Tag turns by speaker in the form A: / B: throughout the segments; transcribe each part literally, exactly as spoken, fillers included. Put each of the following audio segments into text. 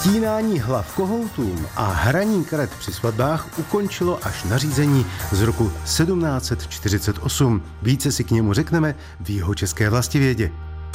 A: Stínání hlav kohoutům a hraní karet při svatbách ukončilo až nařízení z roku sedmnáct set čtyřicet osm. Více si k němu řekneme v Jihočeské vlastivědě.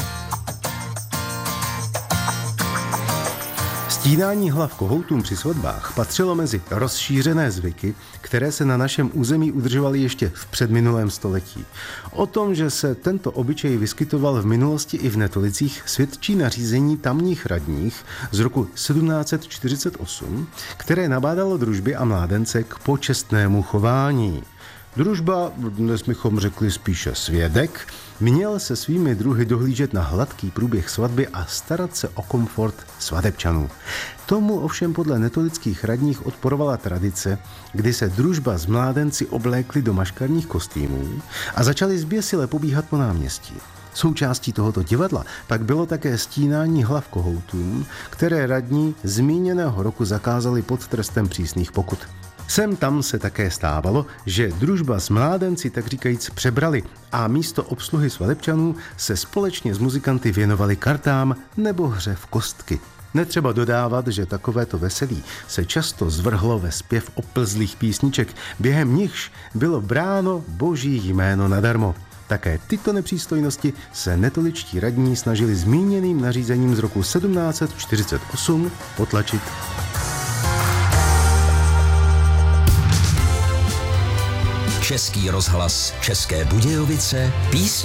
A: Stínání hlav kohoutům při svatbách patřilo mezi rozšířené zvyky, které se na našem území udržovaly ještě v předminulém století. O tom, že se tento obyčej vyskytoval v minulosti i v Netolicích, svědčí nařízení tamních radních z roku sedmnáct set čtyřicet osm, které nabádalo družby a mládence k počestnému chování. Družba, dnes bychom řekli spíše svědek, měl se svými druhy dohlížet na hladký průběh svatby a starat se o komfort svatebčanů. Tomu ovšem podle netolických radních odporovala tradice, kdy se družba s mládenci oblékli do maškarních kostýmů a začali zběsile pobíhat po náměstí. Součástí tohoto divadla pak bylo také stínání hlav kohoutům, které radní zmíněného roku zakázali pod trestem přísných pokut. Sem tam se také stávalo, že družba s mládenci tak říkajíc přebrali a místo obsluhy svatebčanů se společně s muzikanty věnovali kartám nebo hře v kostky. Netřeba dodávat, že takovéto veselí se často zvrhlo ve zpěv oplzlých písniček, během nichž bylo bráno boží jméno nadarmo. Také tyto nepřístojnosti se netoličtí radní snažili zmíněným nařízením z roku sedmnáct set čtyřicet osm potlačit.
B: Český rozhlas České Budějovice, písně